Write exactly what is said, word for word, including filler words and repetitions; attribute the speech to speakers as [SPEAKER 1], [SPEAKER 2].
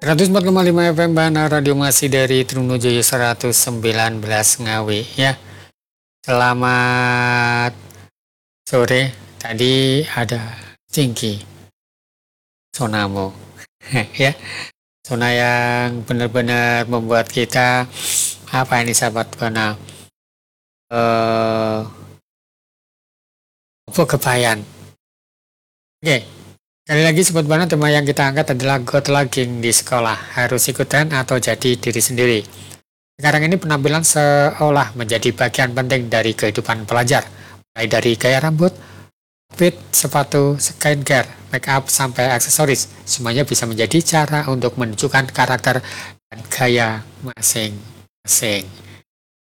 [SPEAKER 1] seratus empat koma lima F M Bana Radio masih dari Trunojoyo seratus sembilan belas Ngawi ya. Selamat sore. Tadi ada Cingki Sonamo ya. Zona yang benar-benar membuat kita apa ini sahabat Bana eh uh, kepayan. Oke. Okay. Sekali lagi sobat Bana, tema yang kita angkat adalah God Logging di sekolah, harus ikutan atau jadi diri sendiri. Sekarang ini penampilan seolah menjadi bagian penting dari kehidupan pelajar, mulai dari gaya rambut, outfit, sepatu, skincare, make up, sampai aksesoris. Semuanya bisa menjadi cara untuk menunjukkan karakter dan gaya masing-masing.